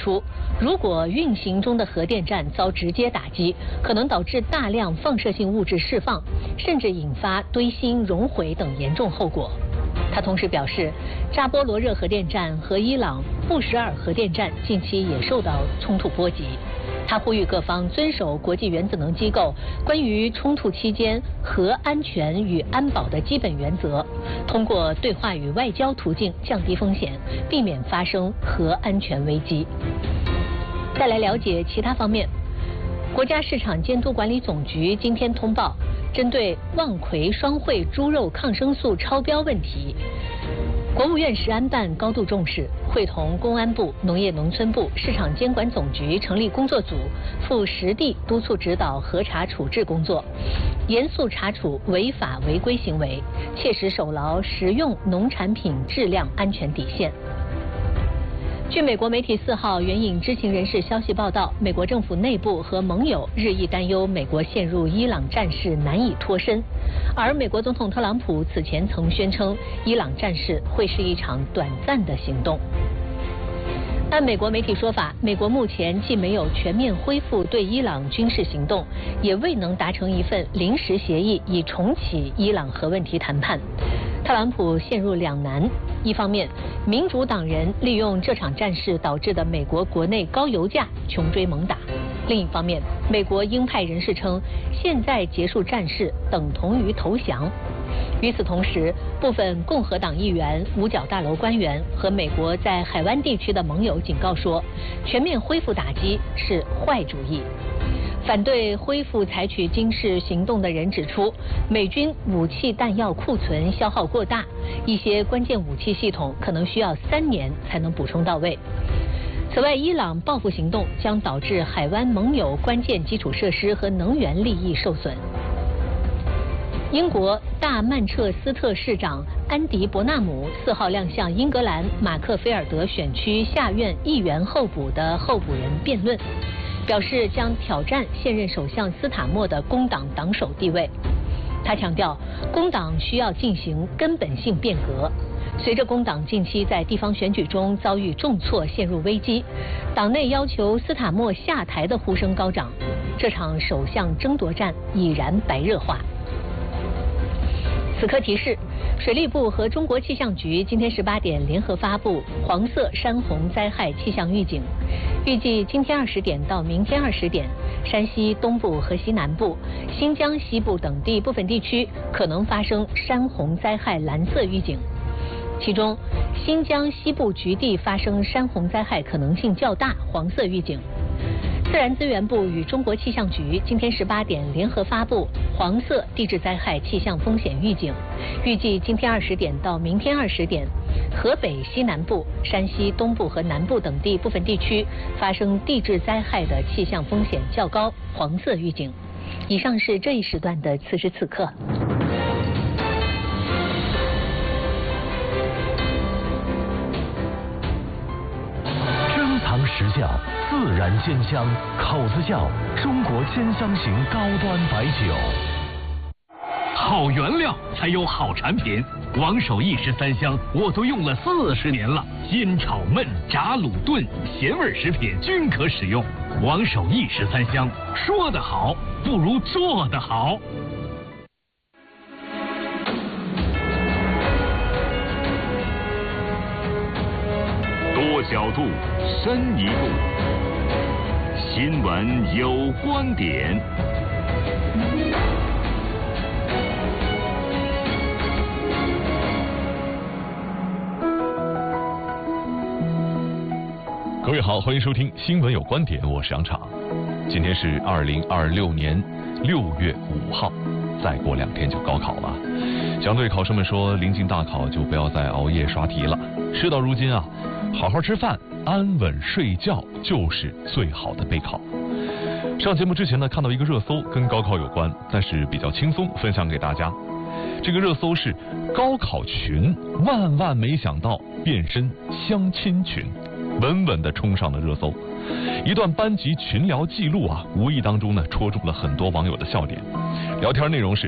出，如果运行中的核电站遭直接打击，可能导致大量放射性物质释放，甚至引发堆芯熔毁等严重后果。他同时表示，扎波罗热核电站和伊朗布什尔核电站近期也受到冲突波及。他呼吁各方遵守国际原子能机构关于冲突期间核安全与安保的基本原则，通过对话与外交途径降低风险，避免发生核安全危机。再来了解其他方面，国家市场监督管理总局今天通报，针对望奎双汇猪肉抗生素超标问题，国务院食安办高度重视，会同公安部、农业农村部、市场监管总局成立工作组，赴实地督促指导核查处置工作，严肃查处违法违规行为，切实守牢食用农产品质量安全底线。据美国媒体4号援引知情人士消息报道，美国政府内部和盟友日益担忧美国陷入伊朗战事难以脱身，而美国总统特朗普此前曾宣称，伊朗战事会是一场短暂的行动。按美国媒体说法，美国目前既没有全面恢复对伊朗军事行动，也未能达成一份临时协议以重启伊朗核问题谈判。特朗普陷入两难，一方面，民主党人利用这场战事导致的美国国内高油价穷追猛打；另一方面，美国鹰派人士称，现在结束战事等同于投降。与此同时，部分共和党议员、五角大楼官员和美国在海湾地区的盟友警告说，全面恢复打击是坏主意。反对恢复采取军事行动的人指出，美军武器弹药库存消耗过大，一些关键武器系统可能需要3年才能补充到位。此外，伊朗报复行动将导致海湾盟友关键基础设施和能源利益受损。英国大曼彻斯特市长安迪·伯纳姆4号亮相英格兰马克菲尔德选区下院议员候补的候补人辩论，表示将挑战现任首相斯塔默的工党党首地位。他强调，工党需要进行根本性变革。随着工党近期在地方选举中遭遇重挫，陷入危机，党内要求斯塔默下台的呼声高涨，这场首相争夺战已然白热化。此刻提示，水利部和中国气象局今天18点联合发布黄色山洪灾害气象预警，预计今天20点到明天20点，山西东部和西南部、新疆西部等地部分地区可能发生山洪灾害蓝色预警，其中新疆西部局地发生山洪灾害可能性较大，黄色预警。自然资源部与中国气象局今天18点联合发布黄色地质灾害气象风险预警，预计今天20点到明天20点，河北西南部、山西东部和南部等地部分地区发生地质灾害的气象风险较高，黄色预警。以上是这一时段的此时此刻。 珍藏实窖，自然鲜香，口子窖，中国鲜香型高端白酒。好原料才有好产品，王守义13香我都用了40年了，腌炒焖炸卤炖咸味食品均可使用。王守义13香，说得好不如做得好。多角度，深一步，新闻有观点。各位好，欢迎收听新闻有观点，我是杨昶。今天是2026年6月5号，再过2天就高考了。想对考生们说，临近大考就不要再熬夜刷题了。事到如今啊，好好吃饭，安稳睡觉就是最好的备考。上节目之前呢，看到一个热搜跟高考有关，但是比较轻松，分享给大家。这个热搜是高考群万没想到变身相亲群，稳稳地冲上了热搜。一段班级群聊记录啊，无意当中呢戳中了很多网友的笑点。聊天内容是：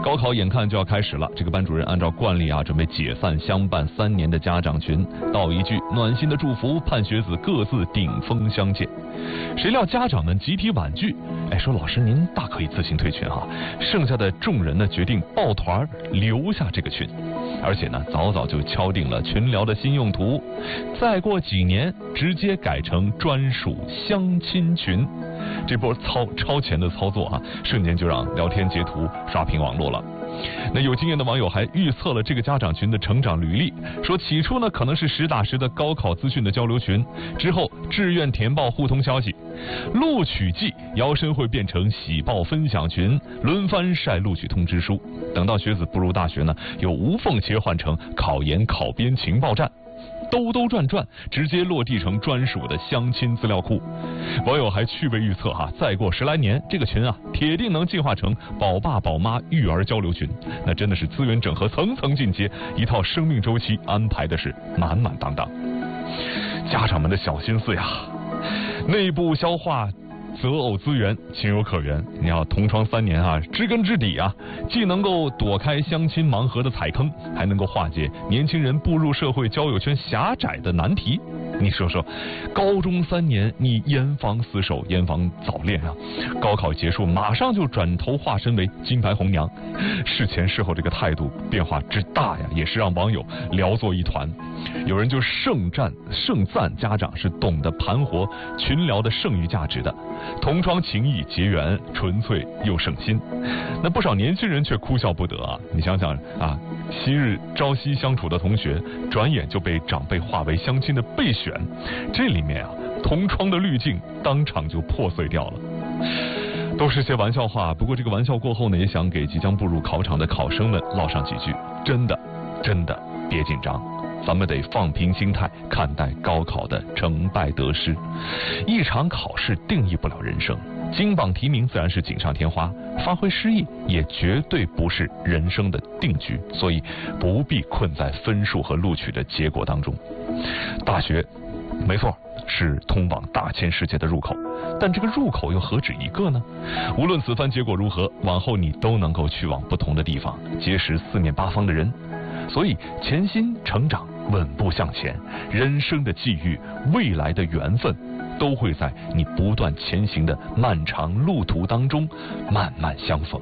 高考眼看就要开始了，这个班主任按照惯例啊，准备解散相伴3年的家长群，道一句暖心的祝福，盼学子各自顶峰相见。谁料家长们集体婉拒，说老师您大可以自行退群啊。剩下的众人呢，决定抱团留下这个群，而且呢，早早就敲定了群聊的新用途，再过几年直接改成专属相亲群。这波超前的操作啊，瞬间就让聊天截图刷屏网络了。那有经验的网友还预测了这个家长群的成长履历，说起初呢可能是实打实的高考资讯的交流群，之后志愿填报互通消息，录取季摇身会变成喜报分享群，轮番晒录取通知书。等到学子步入大学呢，又无缝切换成考研考编情报站。兜转，直接落地成专属的相亲资料库。网友还趣味预测再过10来年，这个群啊，铁定能进化成宝爸宝妈育儿交流群。那真的是资源整合层层进阶，一套生命周期安排的是满满当当。家长们的小心思呀，内部消化择偶资源情有可原。你要同窗3年啊，知根知底啊，既能够躲开相亲盲盒的踩坑，还能够化解年轻人步入社会交友圈狭窄的难题。你说说，高中3年你严防死守，严防早恋啊，高考结束马上就转头化身为金牌红娘，事前事后这个态度变化之大呀，也是让网友聊作一团。有人就盛赞家长是懂得盘活群聊的剩余价值的，同窗情谊结缘，纯粹又省心。那不少年轻人却哭笑不得啊！你想想啊，昔日朝夕相处的同学，转眼就被长辈划为相亲的备选，这里面啊，同窗的滤镜当场就破碎掉了。都是些玩笑话，不过这个玩笑过后呢，也想给即将步入考场的考生们唠上几句：真的别紧张。咱们得放平心态看待高考的成败得失，一场考试定义不了人生，金榜题名自然是锦上添花，发挥失意也绝对不是人生的定局，所以不必困在分数和录取的结果当中。大学没错，是通往大千世界的入口，但这个入口又何止一个呢？无论此番结果如何，往后你都能够去往不同的地方，结识四面八方的人。所以潜心成长，稳步向前，人生的际遇，未来的缘分，都会在你不断前行的漫长路途当中慢慢相逢。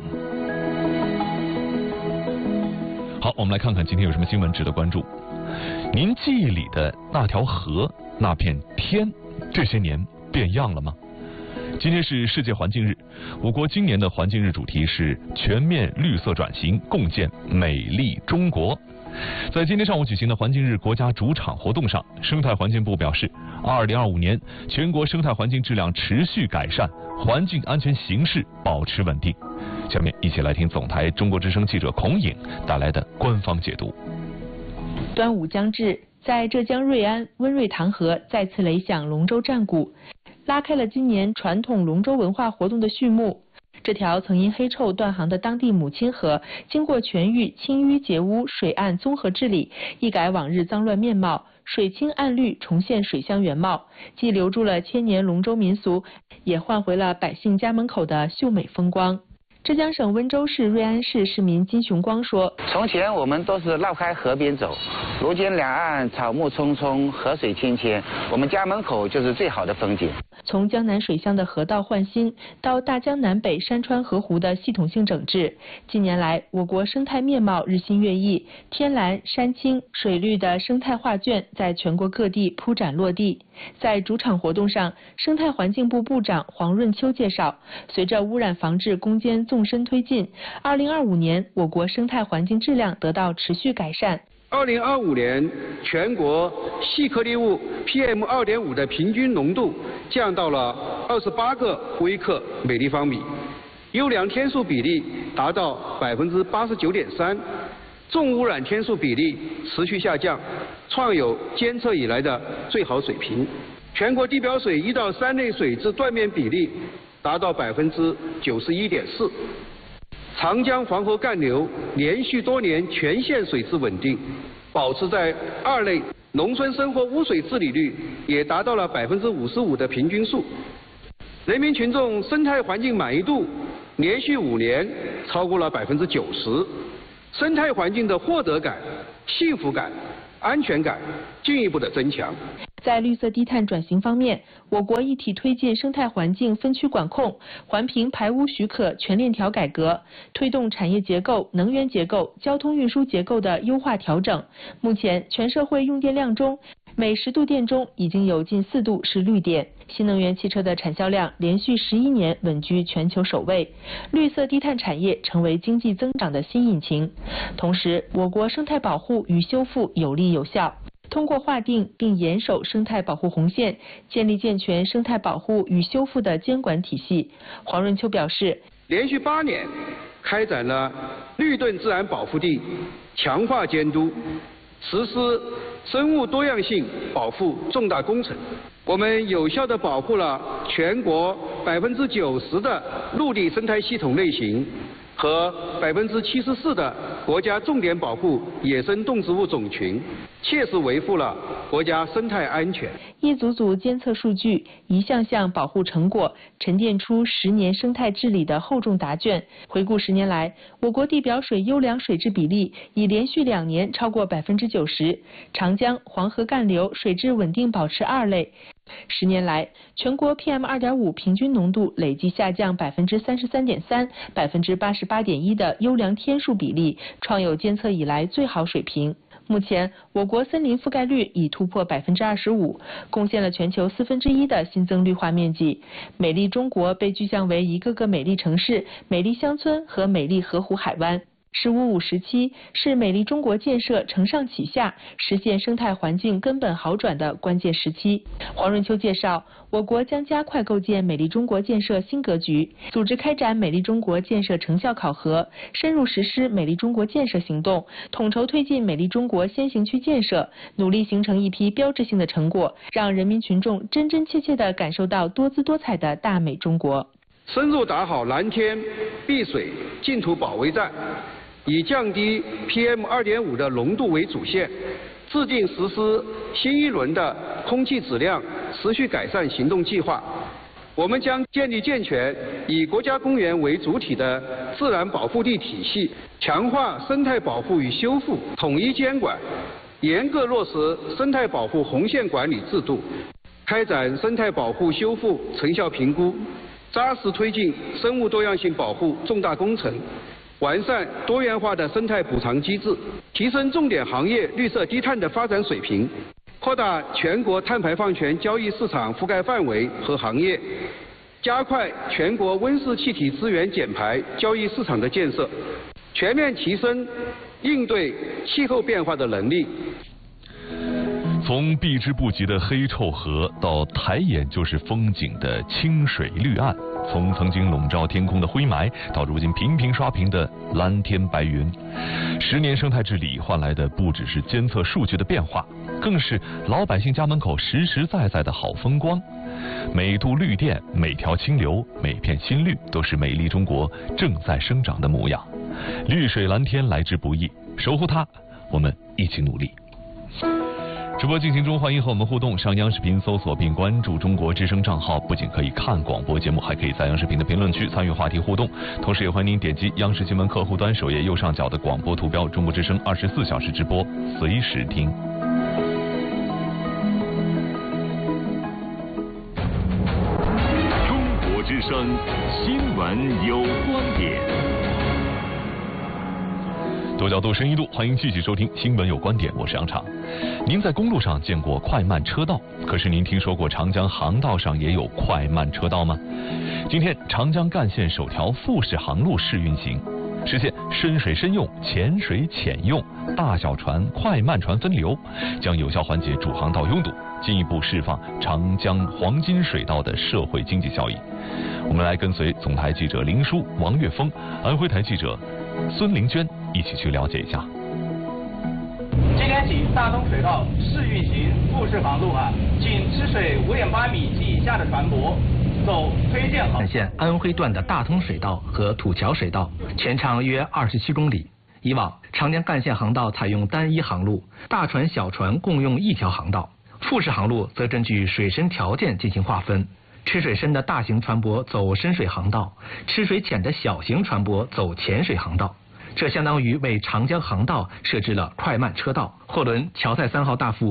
好，我们来看看今天有什么新闻值得关注。您记忆里的那条河，那片天，这些年变样了吗？今天是世界环境日，我国今年的环境日主题是全面绿色转型，共建美丽中国。在今天上午举行的环境日国家主场活动上，生态环境部表示，2025年全国生态环境质量持续改善，环境安全形势保持稳定。下面一起来听总台中国之声记者孔颖带来的官方解读。 端午将至，在浙江瑞安，温瑞塘河再次雷响龙舟战鼓，拉开了今年传统龙舟文化活动的序幕。这条曾因黑臭断航的当地母亲河，经过全域清淤截污、水岸综合治理，一改往日脏乱面貌，水清岸绿，重现水乡原貌，既留住了千年龙舟民俗，也换回了百姓家门口的秀美风光。浙江省温州市瑞安市市民金雄光说：“ 从前我们都是绕开河边走，如今两岸草木葱葱，河水清清，我们家门口就是最好的风景。” 从江南水乡的河道换新，到大江南北山川河湖的系统性整治，近年来我国生态面貌日新月异，天蓝、山青、水绿的生态画卷在全国各地铺展落地。在主场活动上，生态环境部部长黄润秋介绍，随着污染防治攻坚纵深推进，2025年我国生态环境质量得到持续改善。 2025年全国细颗粒物 PM2.5 的平均浓度降到了28个微克每立方米，优良天数比例达到89.3%，重污染天数比例持续下降，创有监测以来的最好水平。全国地表水1到3类水质断面比例达到91.4%。长江黄河干流连续多年全线水质稳定，保持在2类，农村生活污水治理率也达到了55%的平均数。人民群众生态环境满意度连续5年超过了90%，生态环境的获得感、幸福感、安全感进一步的增强。 在绿色低碳转型方面，我国一体推进生态环境分区管控、环评排污许可全链条改革，推动产业结构、能源结构、交通运输结构的优化调整。目前，全社会用电量中，每10度电中已经有近4度是绿电。新能源汽车的产销量连续11年稳居全球首位，绿色低碳产业成为经济增长的新引擎。同时，我国生态保护与修复有力有效。通过划定并严守生态保护红线，建立健全生态保护与修复的监管体系。黄润秋表示， 连续8年开展了绿盾自然保护地强化监督，实施生物多样性保护重大工程。我们有效地保护了全国90%的陆地生态系统类型和74%的国家重点保护野生动植物种群，切实维护了国家生态安全。 一组组监测数据，一项项保护成果，沉淀出10年生态治理的厚重答卷。回顾10年来，我国地表水优良水质比例已连续2年超过90%，长江、黄河干流水质稳定保持2类。10年来，全国 PM2.5 平均浓度累计下降33.3%、88.1%的优良天数比例，创有监测以来最好水平。目前，我国森林覆盖率已突破25%，贡献了全球1/4的新增绿化面积。美丽中国被具象为一个个美丽城市、美丽乡村和美丽河湖海湾。“15+5”时期是美丽中国建设承上启下，实现生态环境根本好转的关键时期。黄润秋介绍，我国将加快构建美丽中国建设新格局，组织开展美丽中国建设成效考核，深入实施美丽中国建设行动，统筹推进美丽中国先行区建设，努力形成一批标志性的成果，让人民群众真真切切地感受到多姿多彩的大美中国。 深入打好蓝天、碧水、净土保卫战，以降低 PM2.5 的浓度为主线，制定实施新一轮的空气质量持续改善行动计划。我们将建立健全以国家公园为主体的自然保护地体系，强化生态保护与修复统一监管，严格落实生态保护红线管理制度，开展生态保护修复成效评估，扎实推进生物多样性保护重大工程，完善多元化的生态补偿机制，提升重点行业绿色低碳的发展水平，扩大全国碳排放权交易市场覆盖范围和行业，加快全国温室气体资源减排交易市场的建设，全面提升应对气候变化的能力。 从避之不及的黑臭河到抬眼就是风景的清水绿岸，从曾经笼罩天空的灰霾到如今频频刷屏的蓝天白云，10年生态治理换来的不只是监测数据的变化，更是老百姓家门口实实在在的好风光。每度绿电、每条清流、每片新绿，都是美丽中国正在生长的模样。绿水蓝天来之不易，守护它，我们一起努力。直播进行中，欢迎和我们互动。上央视频搜索并关注中国之声账号，不仅可以看广播节目，还可以在央视频的评论区参与话题互动。同时也欢迎您点击央视新闻客户端首页右上角的广播图标，中国之声24小时直播，随时听。 中国之声新闻有观点。 多角度深一度，欢迎继续收听新闻有观点，我是杨畅。您在公路上见过快慢车道，可是您听说过长江航道上也有快慢车道吗？今天长江干线首条复式航路试运行，实现深水深用、浅水浅用、大小船、快慢船分流，将有效缓解主航道拥堵，进一步释放长江黄金水道的社会经济效益。我们来跟随总台记者林舒、王岳峰，安徽台记者孙玲娟一起去了解一下。 今天起，大通水道试运行复式航路请吃水5.8米及以下的船舶走推荐航线安徽段的大通水道和土桥水道，全长约27公里。以往长江干线航道采用单一航路，大船小船共用一条航道。复式航路则根据水深条件进行划分， 吃水深的大型船舶走深水航道，吃水浅的小型船舶走浅水航道。这相当于为长江航道设置了快慢车道。货轮乔赛3号大副